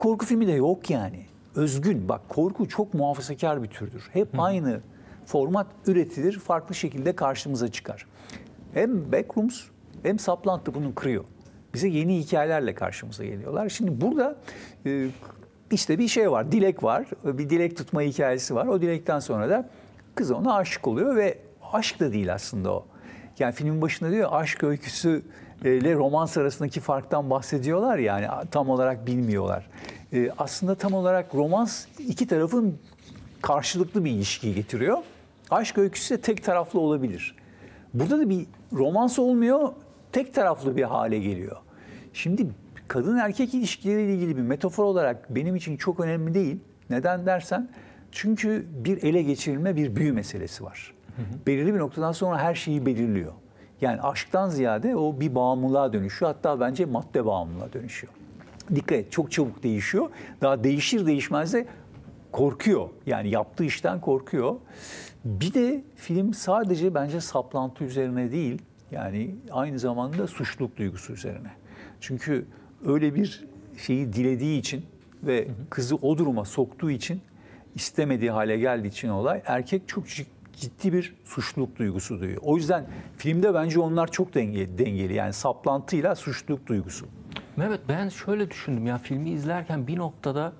Korku filmi de yok yani. Özgün. Bak korku çok muhafazakar bir türdür. Hep aynı format üretilir, farklı şekilde karşımıza çıkar. Hem Backrooms hem Saplantı bunu kırıyor. Bize yeni hikayelerle karşımıza geliyorlar. Şimdi burada işte bir şey var, dilek var. Bir dilek tutma hikayesi var. O dilekten sonra da kız ona aşık oluyor ve aşk da değil aslında o. Yani filmin başında diyor aşk öyküsü ile romans arasındaki farktan bahsediyorlar yani tam olarak bilmiyorlar. Aslında tam olarak romans iki tarafın karşılıklı bir ilişkiyi getiriyor. Aşk öyküsü de tek taraflı olabilir. Burada da bir romans olmuyor, tek taraflı bir hale geliyor. Şimdi kadın erkek ilişkileriyle ilgili bir metafor olarak benim için çok önemli değil. Neden dersen çünkü bir ele geçirilme, bir büyü meselesi var. Belirli bir noktadan sonra her şeyi belirliyor. Yani aşktan ziyade o bir bağımlılığa dönüşüyor. Hatta bence madde bağımlılığa dönüşüyor. Dikkat et, çok çabuk değişiyor. Daha değişir değişmez de korkuyor. Yani yaptığı işten korkuyor. Bir de film sadece bence saplantı üzerine değil, yani aynı zamanda suçluluk duygusu üzerine. Çünkü öyle bir şeyi dilediği için ve kızı o duruma soktuğu için, istemediği hale geldiği için olay, erkek çok ciddi bir suçluluk duygusu duyuyor. O yüzden filmde bence onlar çok dengeli. Yani saplantıyla suçluluk duygusu. Mehmet, ben şöyle düşündüm ya, filmi izlerken bir noktada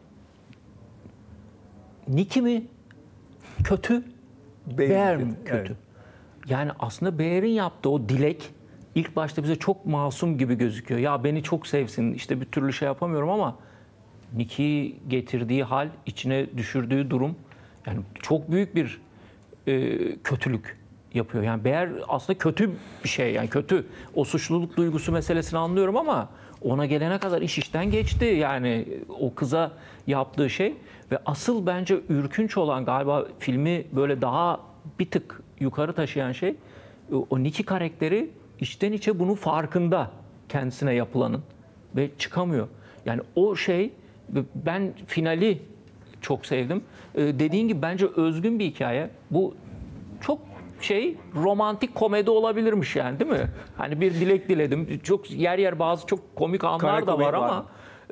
Nicky mi kötü, Bear mi kötü? Evet. Yani aslında Bear'in yaptığı o dilek ilk başta bize çok masum gibi gözüküyor. Ya beni çok sevsin, işte bir türlü şey yapamıyorum ama Nicky getirdiği hal, içine düşürdüğü durum yani çok büyük bir kötülük yapıyor. Yani Bear aslında kötü bir şey, yani kötü. O suçluluk duygusu meselesini anlıyorum ama ona gelene kadar iş işten geçti. Yani o kıza yaptığı şey ve asıl bence ürkünç olan, galiba filmi böyle daha bir tık yukarı taşıyan şey, o Nicky karakteri içten içe bunun farkında, kendisine yapılanın, ve çıkamıyor. Yani o şey, ben finali çok sevdim. Dediğin gibi bence özgün bir hikaye. Bu çok romantik komedi olabilirmiş yani, değil mi? Hani bir dilek diledim. Çok yer yer bazı çok komik anlar da var ama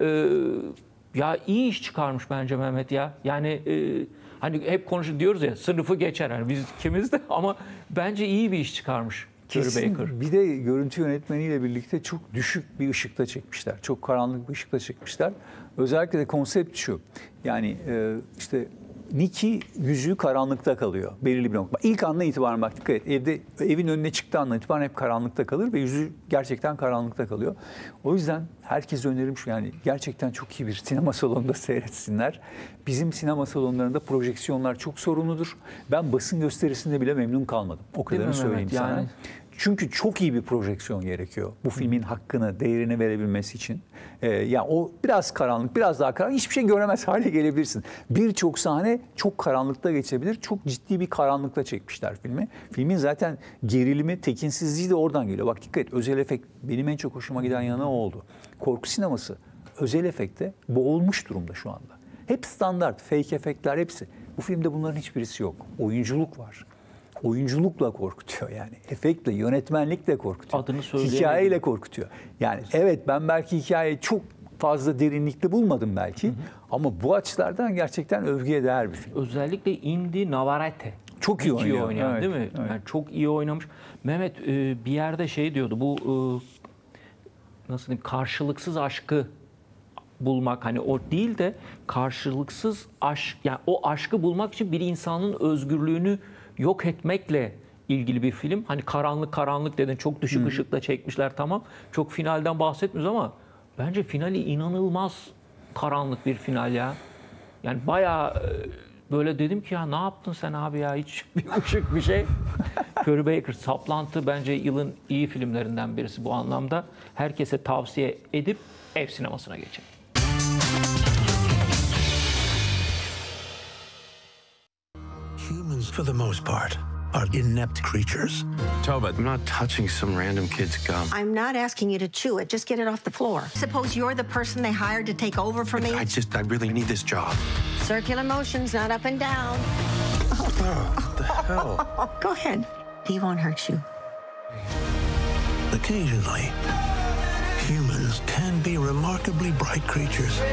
ya iyi iş çıkarmış bence Mehmet ya. Yani hani hep diyoruz ya, sınıfı geçer. Yani biz ikimiz de, ama bence iyi bir iş çıkarmış. Kesin. Bir de görüntü yönetmeniyle birlikte çok düşük bir ışıkta çekmişler. Çok karanlık bir ışıkta çekmişler. Özellikle de konsept şu. Yani işte Nicky yüzüğü karanlıkta kalıyor belirli bir nokta. İlk andan itibaren bak dikkat et. Evin önüne çıktığı andan itibaren hep karanlıkta kalır ve yüzüğü gerçekten karanlıkta kalıyor. O yüzden herkese önerim şu, yani gerçekten çok iyi bir sinema salonunda seyretsinler. Bizim sinema salonlarında projeksiyonlar çok sorunludur. Ben basın gösterisinde bile memnun kalmadım. O kadarını söyleyeyim sana. Yani... Çünkü çok iyi bir projeksiyon gerekiyor bu filmin hakkını, değerini verebilmesi için. Ya o biraz karanlık, biraz daha karanlık, hiçbir şey göremez hale gelebilirsin. Birçok sahne çok karanlıkta geçebilir. Çok ciddi bir karanlıkta çekmişler filmi. Filmin zaten gerilimi, tekinsizliği de oradan geliyor. Bak dikkat et, özel efekt benim en çok hoşuma giden yanı o oldu. Korku sineması özel efekte boğulmuş durumda şu anda. Hep standart, fake efektler hepsi. Bu filmde bunların hiçbirisi yok. Oyunculuk var. Oyunculukla korkutuyor yani. Efektle, yönetmenlikle korkutuyor. Adını söyleyemedim. Hikayeyle korkutuyor. Yani evet, ben belki hikayeyi çok fazla derinlikli bulmadım belki. Ama bu açılardan gerçekten övgüye değer bir film. Özellikle Indy Navarrete. Çok iyi oynuyor. Evet, değil mi? Evet. Yani çok iyi oynamış. Mehmet bir yerde şey diyordu, bu nasıl diyeyim, karşılıksız aşkı bulmak, hani o değil de karşılıksız aşk, yani o aşkı bulmak için bir insanın özgürlüğünü yok etmekle ilgili bir film. Hani karanlık dedin, çok düşük ışıkla çekmişler, tamam. Çok finalden bahsetmiyoruz ama bence finali inanılmaz karanlık bir final ya. Yani bayağı böyle dedim ki ya ne yaptın sen abi ya, hiç bir ışık bir şey. Curry Baker, Saplantı bence yılın iyi filmlerinden birisi bu anlamda. Herkese tavsiye edip ev sinemasına geçin. Humans, for the most part, are inept creatures. Toba, I'm not touching some random kid's gum. I'm not asking you to chew it. Just get it off the floor. Suppose you're the person they hired to take over for me? I really need this job. Circular motions, not up and down. What the hell? Go ahead. He won't hurt you. Occasionally, humans can be remarkably bright creatures.